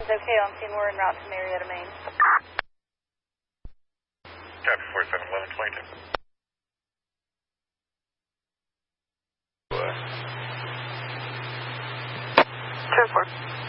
It's okay on scene. We're en route to Marietta, Maine. Copy 471122. Transport.